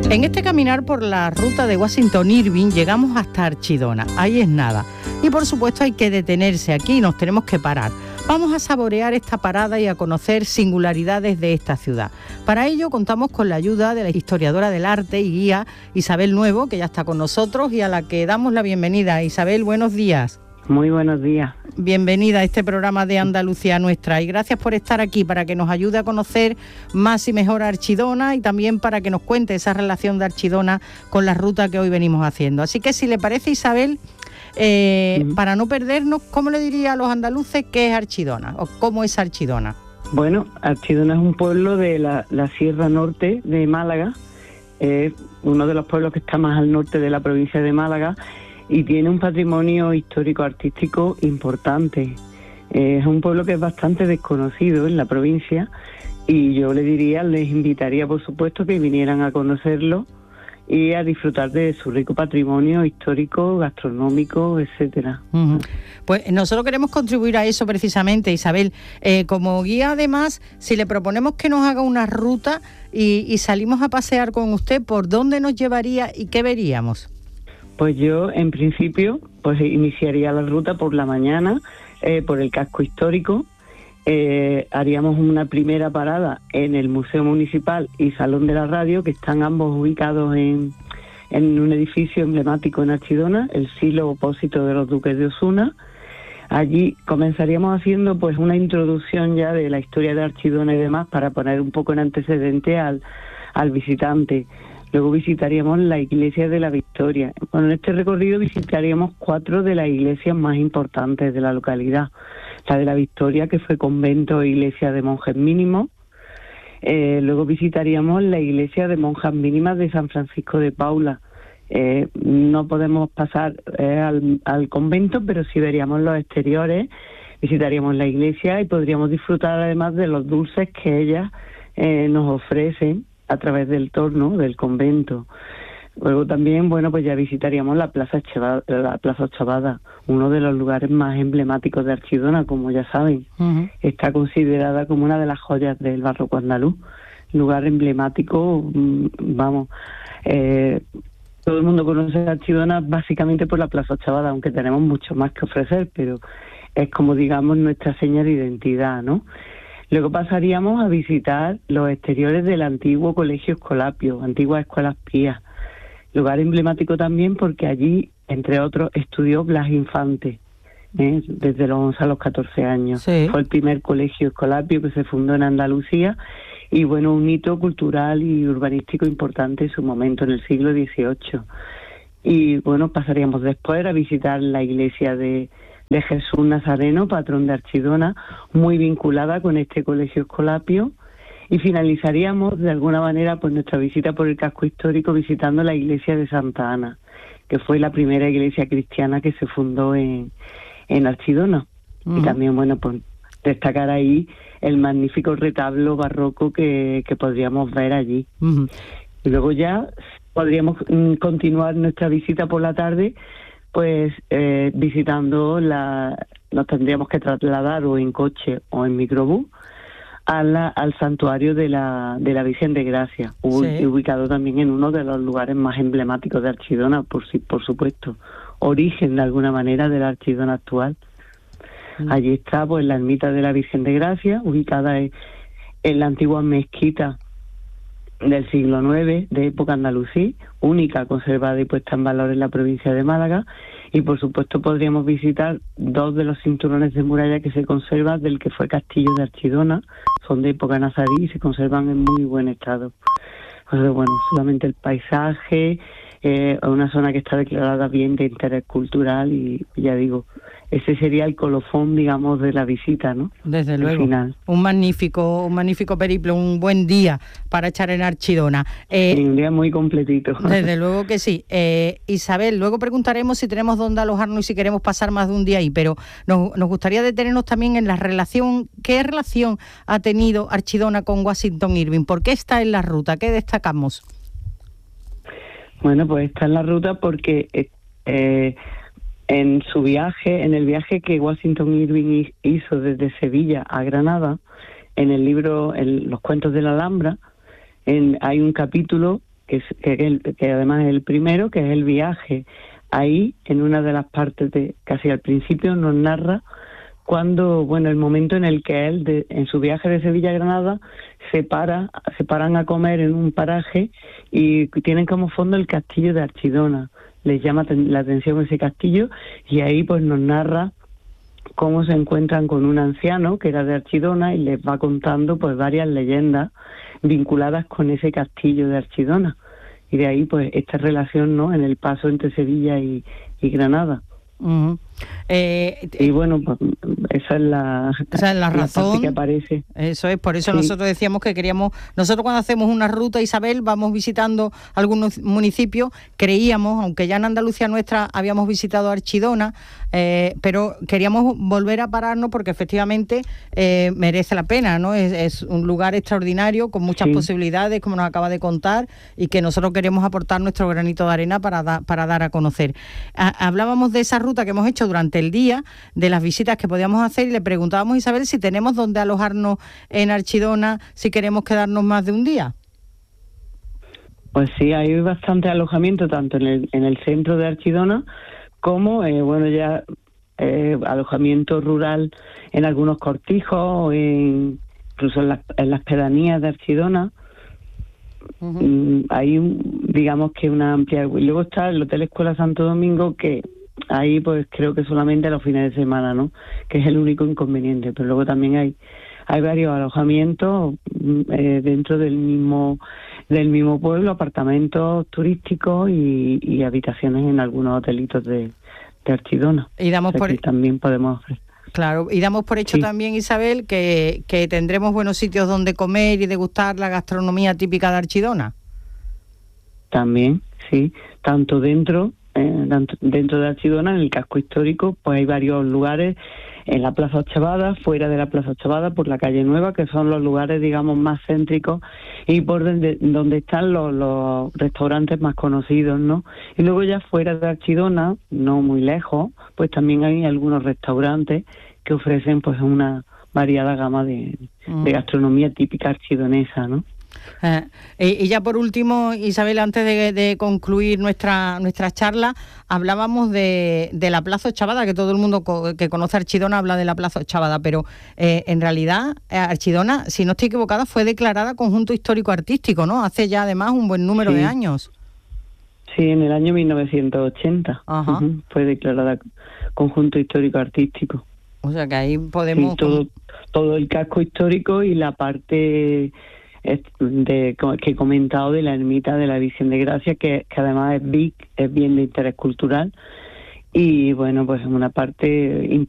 En este caminar por la ruta de Washington Irving llegamos hasta Archidona, ahí es nada. Y por supuesto hay que detenerse aquí, nos tenemos que parar. Vamos a saborear esta parada y a conocer singularidades de esta ciudad. Para ello contamos con la ayuda de la historiadora del arte y guía Isabel Nuevo, que ya está con nosotros y a la que damos la bienvenida. Isabel, buenos días. Muy buenos días. Bienvenida a este programa de Andalucía Nuestra y gracias por estar aquí para que nos ayude a conocer más y mejor a Archidona y también para que nos cuente esa relación de Archidona con la ruta que hoy venimos haciendo. Así que si le parece, Isabel, para no perdernos, ¿cómo le diría a los andaluces qué es Archidona o cómo es Archidona? Bueno, Archidona es un pueblo de la Sierra Norte de Málaga, uno de los pueblos que está más al norte de la provincia de Málaga, y tiene un patrimonio histórico-artístico importante. Es un pueblo que es bastante desconocido en la provincia y yo les invitaría, por supuesto, que vinieran a conocerlo y a disfrutar de su rico patrimonio histórico, gastronómico, etcétera. Uh-huh. Pues nosotros queremos contribuir a eso precisamente, Isabel. Como guía, además, si le proponemos que nos haga una ruta y salimos a pasear con usted, ¿por dónde nos llevaría y qué veríamos? Pues yo, en principio, pues iniciaría la ruta por la mañana, por el casco histórico. Haríamos una primera parada en el Museo Municipal y Salón de la Radio, que están ambos ubicados en un edificio emblemático en Archidona, el Silo Opósito de los Duques de Osuna. Allí comenzaríamos haciendo pues una introducción ya de la historia de Archidona y demás para poner un poco en antecedente al visitante. Luego visitaríamos la Iglesia de la Victoria. Bueno, en este recorrido visitaríamos 4 de las iglesias más importantes de la localidad. La de la Victoria, que fue convento e iglesia de monjes mínimos. Luego visitaríamos la iglesia de monjas mínimas de San Francisco de Paula. No podemos pasar al convento, pero sí veríamos los exteriores, visitaríamos la iglesia y podríamos disfrutar además de los dulces que ellas nos ofrecen a través del torno del convento. Luego también, bueno, pues ya visitaríamos la Plaza Chavada, uno de los lugares más emblemáticos de Archidona, como ya saben. Uh-huh. Está considerada como una de las joyas del barroco andaluz. Lugar emblemático, vamos, todo el mundo conoce Archidona básicamente por la Plaza Chavada, aunque tenemos mucho más que ofrecer, pero es como, digamos, nuestra seña de identidad, ¿no? Luego pasaríamos a visitar los exteriores del antiguo Colegio Escolapio, antiguas escuelas pías. Lugar emblemático también porque allí, entre otros, estudió Blas Infante, desde los 11 a los 14 años. Sí. Fue el primer colegio escolapio que se fundó en Andalucía y, bueno, un hito cultural y urbanístico importante en su momento, en el siglo XVIII. Y, bueno, pasaríamos después a visitar la iglesia de Jesús Nazareno, patrón de Archidona, muy vinculada con este colegio escolapio, y finalizaríamos de alguna manera pues nuestra visita por el casco histórico visitando la iglesia de Santa Ana, que fue la primera iglesia cristiana que se fundó en Archidona. Uh-huh. Y también, bueno, pues destacar ahí el magnífico retablo barroco que podríamos ver allí. Uh-huh. Y luego ya podríamos continuar nuestra visita por la tarde pues visitando nos tendríamos que trasladar o en coche o en microbús al santuario de la Virgen de Gracia, sí, ubicado también en uno de los lugares más emblemáticos de Archidona, por supuesto, origen de alguna manera de la Archidona actual. Allí está pues la ermita de la Virgen de Gracia, ubicada en la antigua mezquita del siglo IX, de época andalusí, única conservada y puesta en valor en la provincia de Málaga, y por supuesto podríamos visitar 2 de los cinturones de muralla que se conservan del que fue castillo de Archidona, son de época nazarí y se conservan en muy buen estado. Entonces, bueno, solamente el paisaje, una zona que está declarada bien de interés cultural y ya digo, ese sería el colofón, digamos, de la visita, ¿no? Desde luego. Final. Un magnífico periplo, un buen día para echar en Archidona. Sí, un día muy completito. Desde luego que sí. Isabel, luego preguntaremos si tenemos dónde alojarnos y si queremos pasar más de un día ahí, pero nos gustaría detenernos también en la relación. ¿Qué relación ha tenido Archidona con Washington Irving? ¿Por qué está en la ruta? ¿Qué destacamos? Bueno, pues está en la ruta porque en el viaje que Washington Irving hizo desde Sevilla a Granada, en el libro Los cuentos de la Alhambra, hay un capítulo que además es el primero, que es el viaje. Ahí, en una de las partes, casi al principio, nos narra el momento en el que él, en su viaje de Sevilla a Granada, se paran a comer en un paraje y tienen como fondo el castillo de Archidona. Les llama la atención ese castillo, y ahí pues nos narra cómo se encuentran con un anciano que era de Archidona y les va contando pues varias leyendas vinculadas con ese castillo de Archidona. Y de ahí pues esta relación, ¿no?, en el paso entre Sevilla y Granada. Uh-huh. Y bueno, pues esa es la razón parte que aparece. Eso es, por eso sí. Nosotros decíamos que queríamos, nosotros cuando hacemos una ruta, Isabel, vamos visitando algunos municipios, creíamos, aunque ya en Andalucía nuestra habíamos visitado Archidona, pero queríamos volver a pararnos porque efectivamente merece la pena, ¿no? Es un lugar extraordinario, con muchas posibilidades, como nos acaba de contar, y que nosotros queremos aportar nuestro granito de arena para dar a conocer. Hablábamos de esa ruta que hemos hecho durante el día, de las visitas que podíamos hacer, y le preguntábamos a Isabel si tenemos dónde alojarnos en Archidona, si queremos quedarnos más de un día. Pues sí, hay bastante alojamiento, tanto en el centro de Archidona, como alojamiento rural en algunos cortijos, incluso en las pedanías de Archidona. Uh-huh. Hay digamos que una amplia. Y luego está el Hotel Escuela Santo Domingo, que ahí pues creo que solamente a los fines de semana, ¿no?, que es el único inconveniente. Pero luego también hay varios alojamientos dentro del mismo pueblo, apartamentos turísticos y habitaciones en algunos hotelitos de Archidona. Y damos que también podemos ofrecer. Claro, y damos por hecho también, Isabel, que tendremos buenos sitios donde comer y degustar la gastronomía típica de Archidona. También, sí, tanto dentro de Archidona, en el casco histórico, pues hay varios lugares, en la Plaza Ochavada, fuera de la Plaza Ochavada, por la Calle Nueva, que son los lugares, digamos, más céntricos y por donde están los restaurantes más conocidos, ¿no? Y luego ya fuera de Archidona, no muy lejos, pues también hay algunos restaurantes que ofrecen pues una variada gama de gastronomía típica archidonesa, ¿no? Y ya por último, Isabel, antes de concluir nuestra charla, hablábamos de la Plaza Ochavada, que todo el mundo que conoce Archidona habla de la Plaza Ochavada, pero en realidad Archidona, si no estoy equivocada, fue declarada conjunto histórico-artístico, ¿no? Hace ya además un buen número de años. Sí, en el año 1980 fue declarada conjunto histórico-artístico. O sea que ahí podemos... Sí, todo el casco histórico y la parte que he comentado de la ermita de la Virgen de Gracia, que además es bien de interés cultural, y bueno, pues es una parte